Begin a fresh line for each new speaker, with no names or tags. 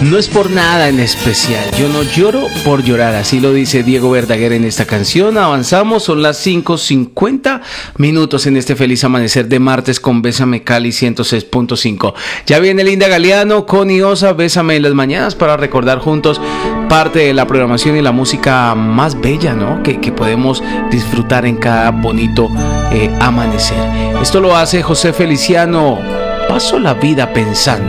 No es por nada en especial, yo no lloro por llorar, así lo dice Diego Verdaguer en esta canción. Avanzamos, son las 5:50 minutos en este feliz amanecer de martes con Bésame Cali 106.5. Ya viene Linda Galeano con Iosa, Bésame en las mañanas, para recordar juntos parte de la programación y la música más bella, ¿no? que podemos disfrutar en cada bonito amanecer. Esto lo hace José Feliciano, Paso la vida pensando.